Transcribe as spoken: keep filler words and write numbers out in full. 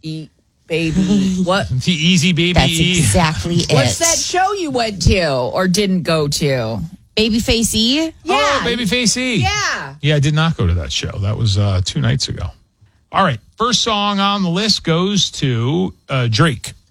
E baby. What? The Easy Baby. That's exactly it. What's that show you went to or didn't go to? Babyface E? Yeah. Oh, Babyface E. Yeah. Yeah, I did not go to that show. That was uh, two nights ago. All right. First song on the list goes to uh, Drake.